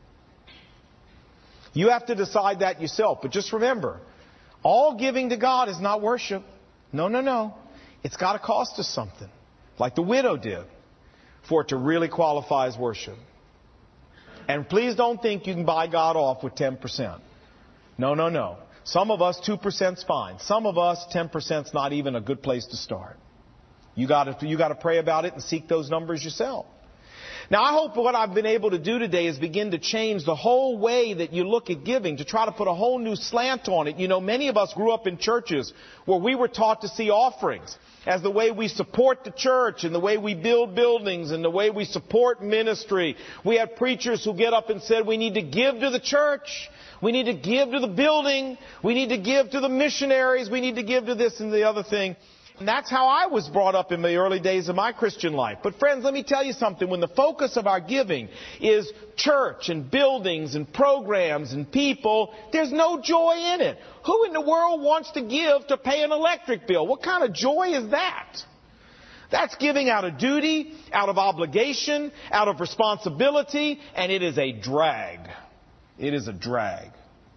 You have to decide that yourself. But just remember, all giving to God is not worship. No, no, no. It's got to cost us something, like the widow did, for it to really qualify as worship. And please don't think you can buy God off with 10%. No, no, no. Some of us, 2% is fine. Some of us, 10% is not even a good place to start. You got to pray about it and seek those numbers yourself. Now, I hope what I've been able to do today is begin to change the whole way that you look at giving, to try to put a whole new slant on it. You know, many of us grew up in churches where we were taught to see offerings as the way we support the church and the way we build buildings and the way we support ministry. We had preachers who get up and said, we need to give to the church. We need to give to the building. We need to give to the missionaries. We need to give to this and the other thing. And that's how I was brought up in the early days of my Christian life. But friends, let me tell you something. When the focus of our giving is church and buildings and programs and people, there's no joy in it. Who in the world wants to give to pay an electric bill? What kind of joy is that? That's giving out of duty, out of obligation, out of responsibility, and it is a drag. It is a drag.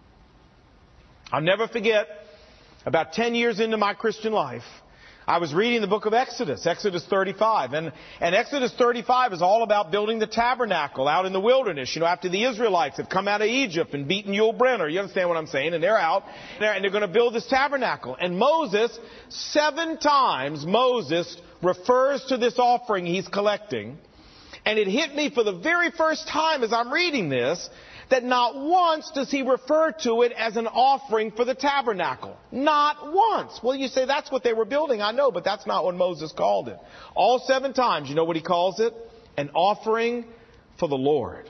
I'll never forget, about 10 years into my Christian life, I was reading the book of Exodus, Exodus 35. And Exodus 35 is all about building the tabernacle out in the wilderness. You know, after the Israelites had come out of Egypt and beaten Yul Brynner. You understand what I'm saying? And they're out, and they're going to build this tabernacle. And Moses, 7 times, Moses refers to this offering he's collecting. And it hit me for the very first time as I'm reading this, that not once does he refer to it as an offering for the tabernacle. Not once. Well, you say that's what they were building. I know, but that's not what Moses called it. All 7 times, you know what he calls it? An offering for the Lord.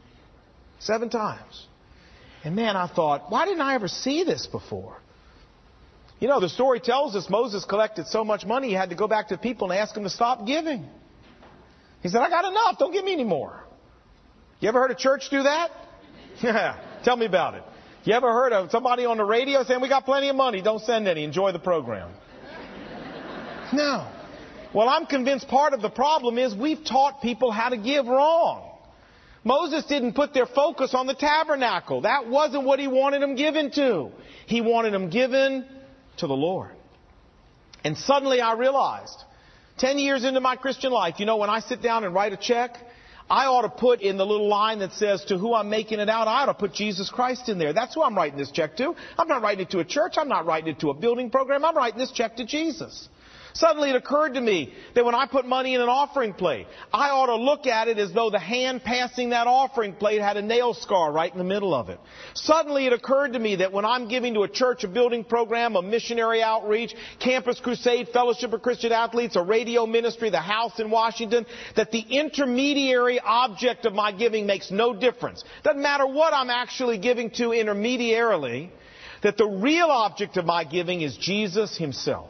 7 times. And man, I thought, why didn't I ever see this before? You know, the story tells us Moses collected so much money, he had to go back to the people and ask them to stop giving. He said, I got enough. Don't give me any more. You ever heard a church do that? Yeah, tell me about it. You ever heard of somebody on the radio saying, we got plenty of money, don't send any, enjoy the program? No. Well, I'm convinced part of the problem is we've taught people how to give wrong. Moses didn't put their focus on the tabernacle. That wasn't what he wanted them given to. He wanted them given to the Lord. And suddenly I realized, 10 years into my Christian life, you know, when I sit down and write a check, I ought to put in the little line that says to who I'm making it out, I ought to put Jesus Christ in there. That's who I'm writing this check to. I'm not writing it to a church. I'm not writing it to a building program. I'm writing this check to Jesus. Suddenly it occurred to me that when I put money in an offering plate, I ought to look at it as though the hand passing that offering plate had a nail scar right in the middle of it. Suddenly it occurred to me that when I'm giving to a church, a building program, a missionary outreach, Campus Crusade, Fellowship of Christian Athletes, a radio ministry, the house in Washington, that the intermediary object of my giving makes no difference. Doesn't matter what I'm actually giving to intermediarily, that the real object of my giving is Jesus himself.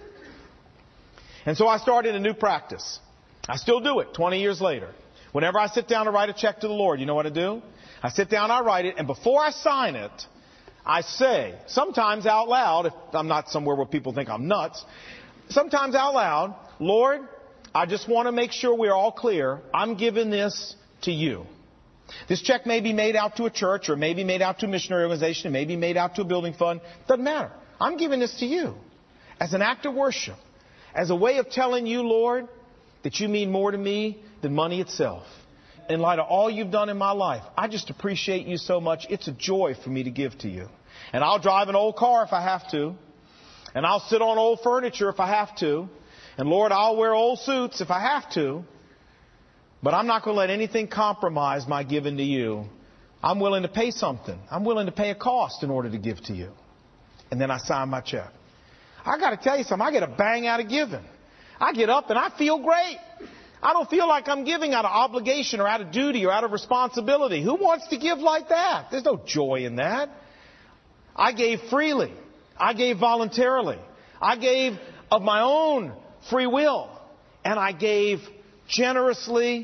And so I started a new practice. I still do it 20 years later. Whenever I sit down to write a check to the Lord, you know what I do? I sit down, I write it, and before I sign it, I say, sometimes out loud, if I'm not somewhere where people think I'm nuts, sometimes out loud, Lord, I just want to make sure we're all clear. I'm giving this to you. This check may be made out to a church, or may be made out to a missionary organization, it may be made out to a building fund. Doesn't matter. I'm giving this to you as an act of worship. As a way of telling you, Lord, that you mean more to me than money itself. In light of all you've done in my life, I just appreciate you so much. It's a joy for me to give to you. And I'll drive an old car if I have to. And I'll sit on old furniture if I have to. And Lord, I'll wear old suits if I have to. But I'm not going to let anything compromise my giving to you. I'm willing to pay something. I'm willing to pay a cost in order to give to you. And then I sign my check. I got to tell you something. I get a bang out of giving. I get up and I feel great. I don't feel like I'm giving out of obligation or out of duty or out of responsibility. Who wants to give like that? There's no joy in that. I gave freely. I gave voluntarily. I gave of my own free will. And I gave generously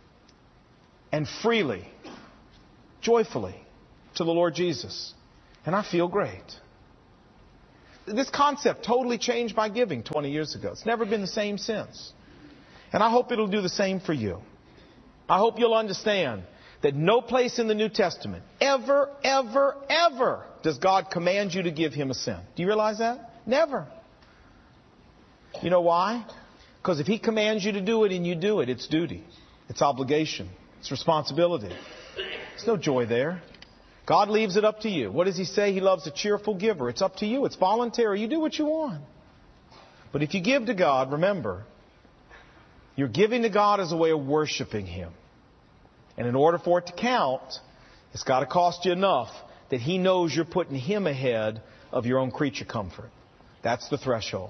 and freely, joyfully to the Lord Jesus. And I feel great. This concept totally changed my giving 20 years ago. It's never been the same since. And I hope it'll do the same for you. I hope you'll understand that no place in the New Testament ever, ever, ever does God command you to give Him a cent. Do you realize that? Never. You know why? Because if He commands you to do it and you do it, it's duty. It's obligation. It's responsibility. There's no joy there. God leaves it up to you. What does He say? He loves a cheerful giver. It's up to you. It's voluntary. You do what you want. But if you give to God, remember, you're giving to God as a way of worshiping Him. And in order for it to count, it's got to cost you enough that He knows you're putting Him ahead of your own creature comfort. That's the threshold.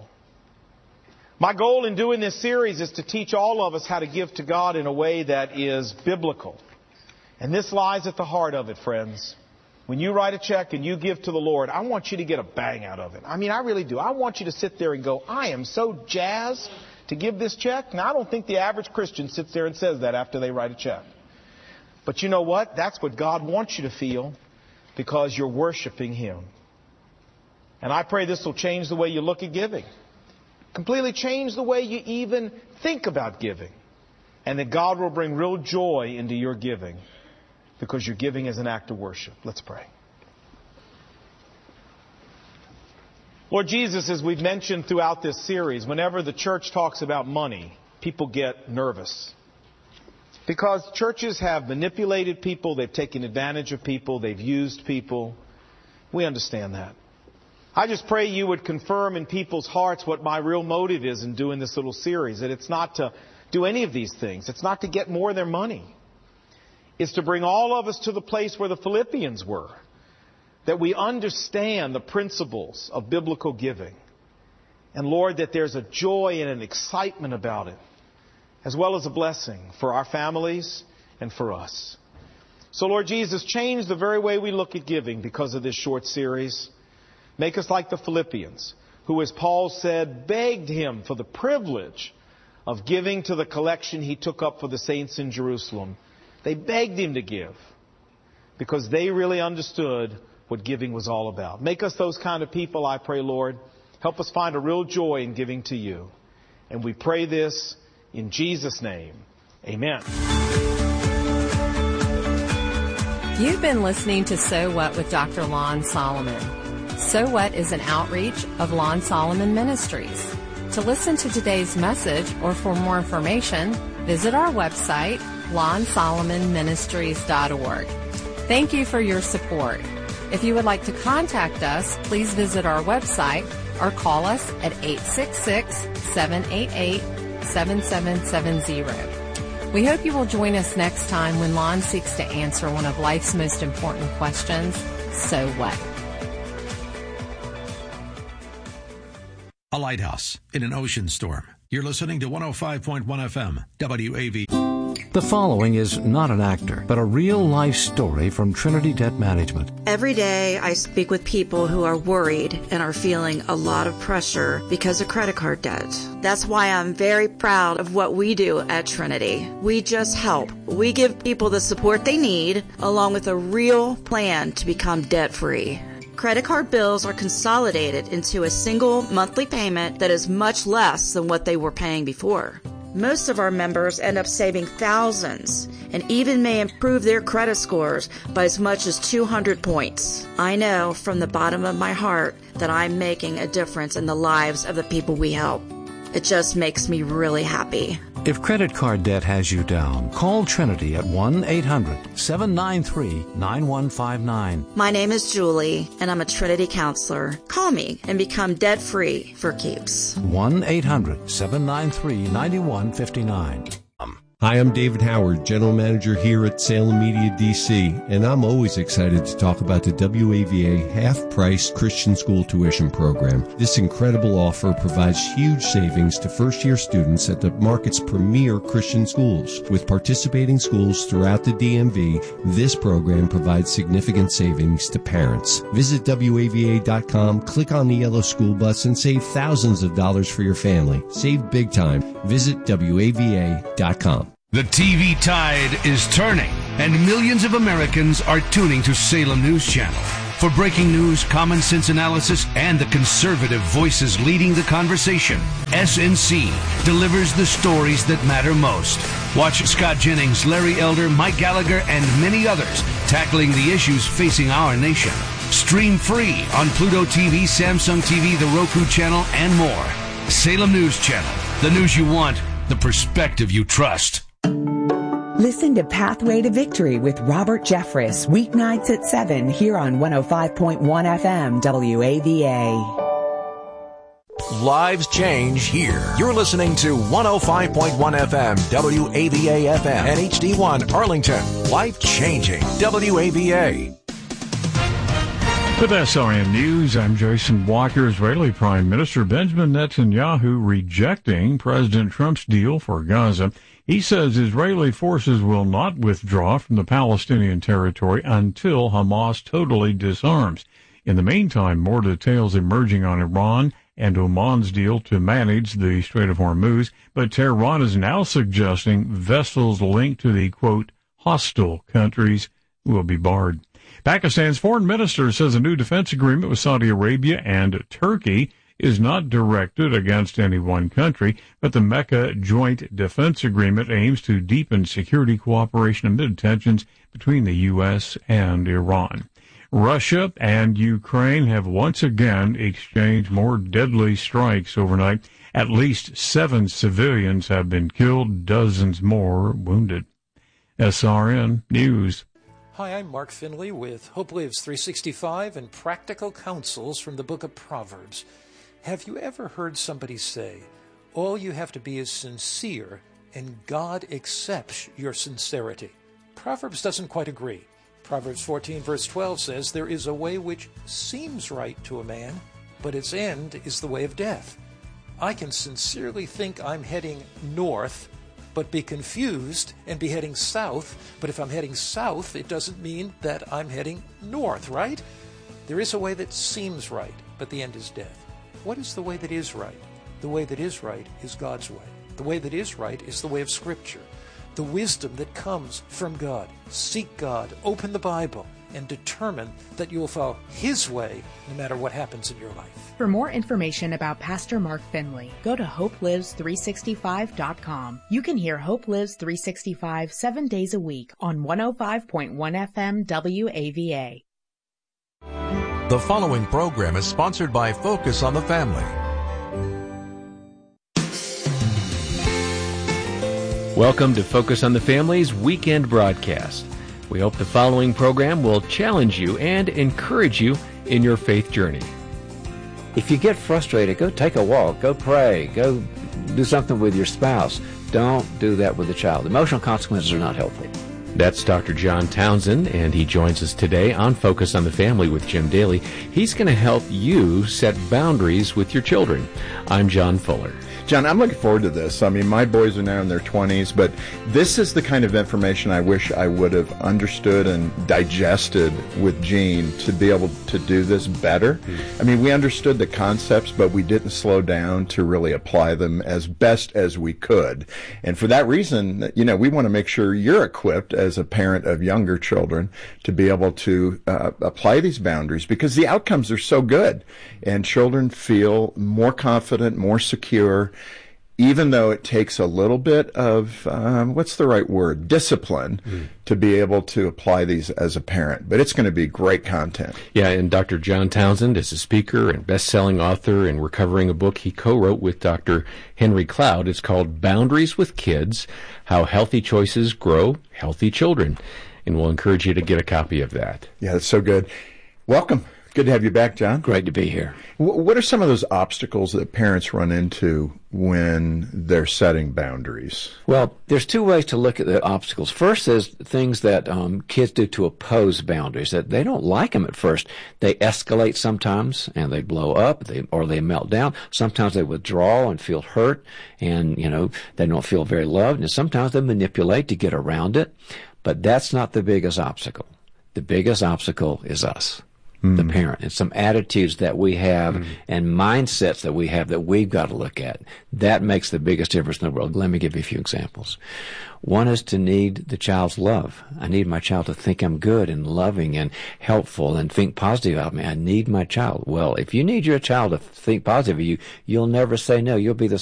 My goal in doing this series is to teach all of us how to give to God in a way that is biblical. And this lies at the heart of it, friends. When you write a check and you give to the Lord, I want you to get a bang out of it. I mean, I really do. I want you to sit there and go, I am so jazzed to give this check. Now, I don't think the average Christian sits there and says that after they write a check. But you know what? That's what God wants you to feel because you're worshiping Him. And I pray this will change the way you look at giving. Completely change the way you even think about giving. And that God will bring real joy into your giving because your giving is an act of worship. Let's pray. Lord Jesus, as we've mentioned throughout this series, whenever the church talks about money, people get nervous. Because churches have manipulated people, they've taken advantage of people, they've used people. We understand that. I just pray you would confirm in people's hearts what my real motive is in doing this little series, that it's not to do any of these things. It's not to get more of their money. It's to bring all of us to the place where the Philippians were, that we understand the principles of biblical giving. And Lord, that there's a joy and an excitement about it, as well as a blessing for our families and for us. So Lord Jesus, change the very way we look at giving because of this short series. Make us like the Philippians, who, as Paul said, begged Him for the privilege of giving to the collection he took up for the saints in Jerusalem. They begged Him to give because they really understood what giving was all about. Make us those kind of people, I pray, Lord. Help us find a real joy in giving to you. And we pray this in Jesus' name. Amen. You've been listening to So What with Dr. Lon Solomon. So What is an outreach of Lon Solomon Ministries. To listen to today's message or for more information, visit our website, lonsolomonministries.org. Thank you for your support. If you would like to contact us, please visit our website or call us at 866-788-7770. We hope you will join us next time when Lon seeks to answer one of life's most important questions, so what? A lighthouse in an ocean storm. You're listening to 105.1 FM, WAV. The following is not an actor, but a real-life story from Trinity Debt Management. Every day I speak with people who are worried and are feeling a lot of pressure because of credit card debt. That's why I'm very proud of what we do at Trinity. We just help. We give people the support they need, along with a real plan to become debt-free. Credit card bills are consolidated into a single monthly payment that is much less than what they were paying before. Most of our members end up saving thousands and even may improve their credit scores by as much as 200 points. I know from the bottom of my heart that I'm making a difference in the lives of the people we help. It just makes me really happy. If credit card debt has you down, call Trinity at 1-800-793-9159. My name is Julie, and I'm a Trinity counselor. Call me and become debt-free for keeps. 1-800-793-9159. Hi, I'm David Howard, General Manager here at Salem Media DC, and I'm always excited to talk about the WAVA half-price Christian school tuition program. This incredible offer provides huge savings to first-year students at the market's premier Christian schools. With participating schools throughout the DMV, this program provides significant savings to parents. Visit WAVA.com, click on the yellow school bus, and save thousands of dollars for your family. Save big time. Visit WAVA.com. The TV tide is turning, and millions of Americans are tuning to Salem News Channel. For breaking news, common sense analysis, and the conservative voices leading the conversation, SNC delivers the stories that matter most. Watch Scott Jennings, Larry Elder, Mike Gallagher, and many others tackling the issues facing our nation. Stream free on Pluto TV, Samsung TV, the Roku channel, and more. Salem News Channel. The news you want, the perspective you trust. Listen to Pathway to Victory with Robert Jeffress, weeknights at 7 here on 105.1 FM WAVA. Lives change here. You're listening to 105.1 FM WAVA FM and HD1 Arlington. Life changing WAVA. With SRN News, I'm Jason Walker. Israeli Prime Minister Benjamin Netanyahu rejecting President Trump's deal for Gaza. He says Israeli forces will not withdraw from the Palestinian territory until Hamas totally disarms. In the meantime, more details emerging on Iran and Oman's deal to manage the Strait of Hormuz, but Tehran is now suggesting vessels linked to the, quote, hostile countries will be barred. Pakistan's foreign minister says a new defense agreement with Saudi Arabia and Turkey is not directed against any one country, but the Mecca Joint Defense Agreement aims to deepen security cooperation amid tensions between the U.S. and Iran. Russia and Ukraine have once again exchanged more deadly strikes overnight. At least 7 civilians have been killed, dozens more wounded. SRN News. Hi, I'm Mark Finley with Hope Lives 365 and Practical Counsels from the Book of Proverbs. Have you ever heard somebody say, all you have to be is sincere and God accepts your sincerity? Proverbs doesn't quite agree. Proverbs 14 verse 12 says, there is a way which seems right to a man, but its end is the way of death. I can sincerely think I'm heading north, but be confused and be heading south. But if I'm heading south, it doesn't mean that I'm heading north, right? There is a way that seems right, but the end is death. What is the way that is right? The way that is right is God's way. The way that is right is the way of Scripture. The wisdom that comes from God. Seek God, open the Bible, and determine that you will follow His way no matter what happens in your life. For more information about Pastor Mark Finley, go to HopeLives365.com. You can hear Hope Lives 365 7 days a week on 105.1 FM WAVA. The following program is sponsored by Focus on the Family. Welcome to Focus on the Family's weekend broadcast. We hope the following program will challenge you and encourage you in your faith journey. If you get frustrated, go take a walk, go pray, go do something with your spouse. Don't do that with a child. Emotional consequences are not helpful. That's Dr. John Townsend, and he joins us today on Focus on the Family with Jim Daly. He's going to help you set boundaries with your children. I'm John Fuller. John, I'm looking forward to this. I mean, my boys are now in their 20s, but this is the kind of information I wish I would have understood and digested with Gene to be able to do this better. I mean, we understood the concepts, but we didn't slow down to really apply them as best as we could. And for that reason, you know, we want to make sure you're equipped as a parent of younger children to be able to apply these boundaries, because the outcomes are so good and children feel more confident, more secure. even though it takes a little bit of, what's the right word, discipline to be able to apply these as a parent. But it's going to be great content. Yeah, and Dr. John Townsend is a speaker and best-selling author, and we're covering a book he co-wrote with Dr. Henry Cloud. It's called Boundaries with Kids, How Healthy Choices Grow Healthy Children. And we'll encourage you to get a copy of that. Yeah, that's so good. Welcome. Good to have you back, John. Great to be here. What are some of those obstacles that parents run into when they're setting boundaries? Well, there's two ways to look at the obstacles. First is things that kids do to oppose boundaries, that they don't like them at first. They escalate sometimes, and they blow up, or they melt down. Sometimes they withdraw and feel hurt, and, they don't feel very loved. And sometimes they manipulate to get around it. But that's not the biggest obstacle. The biggest obstacle is us. The parent, and some attitudes that we have and mindsets that we have that we've got to look at. That makes the biggest difference in the world. Let me give you a few examples. One is to need the child's love. I need my child to think I'm good and loving and helpful and think positive of me. I need my child. Well, if you need your child to think positive of you, you'll never say no. You'll be the